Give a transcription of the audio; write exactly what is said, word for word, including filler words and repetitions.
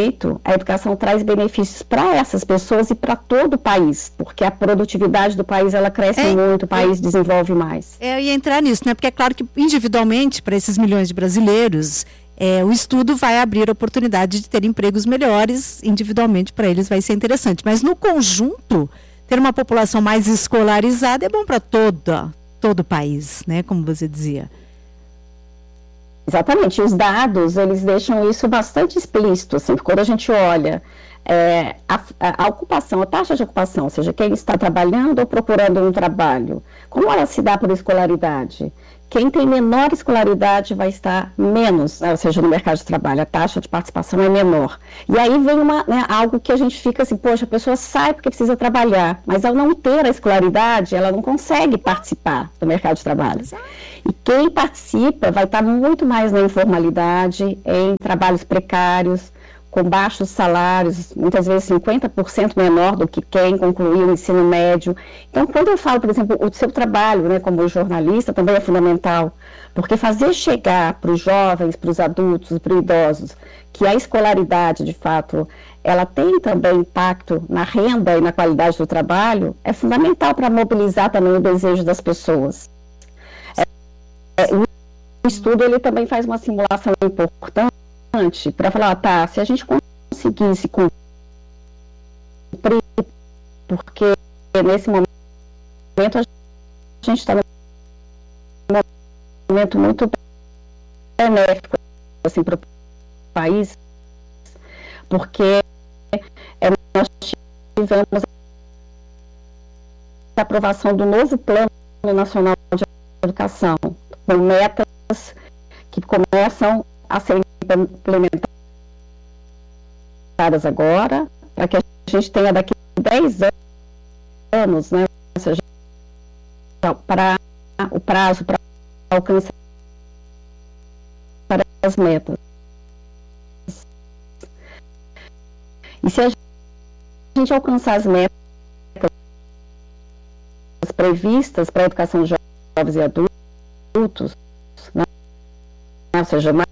jeito, a educação traz benefícios para essas pessoas e para todo o país, porque a produtividade do país, ela cresce é, muito, o país é, desenvolve mais. É, eu ia entrar nisso, né? Porque é claro que individualmente, para esses milhões de brasileiros, é, o estudo vai abrir a oportunidade de ter empregos melhores, individualmente para eles vai ser interessante. Mas no conjunto, ter uma população mais escolarizada é bom para toda, todo o país, né? Como você dizia. Exatamente, os dados, eles deixam isso bastante explícito, assim, quando a gente olha é, a, a, a ocupação, a taxa de ocupação, ou seja, quem está trabalhando ou procurando um trabalho, como ela se dá por escolaridade? Quem tem menor escolaridade vai estar menos, né, ou seja, no mercado de trabalho, a taxa de participação é menor. E aí vem uma, né, algo que a gente fica assim, poxa, a pessoa sai porque precisa trabalhar, mas ao não ter a escolaridade, ela não consegue participar do mercado de trabalho. E quem participa vai estar muito mais na informalidade, em trabalhos precários, com baixos salários, muitas vezes cinquenta por cento menor do que quem concluiu o ensino médio. Então, quando eu falo, por exemplo, o seu trabalho, né, como jornalista, também é fundamental, porque fazer chegar para os jovens, para os adultos, para os idosos, que a escolaridade, de fato, ela tem também impacto na renda e na qualidade do trabalho, é fundamental para mobilizar também o desejo das pessoas. É, o estudo, ele também faz uma simulação importante, para falar, ah, tá, se a gente conseguisse cumprir, porque nesse momento a gente está num momento muito benéfico assim, para o país, porque é, nós tivemos a aprovação do novo Plano Nacional de Educação, com metas que começam a ser implementadas agora, para que a gente tenha daqui a dez anos, né, ou seja, para o prazo para alcançar as metas. E se a gente alcançar as metas previstas para a educação de jovens e adultos, né, ou seja, mais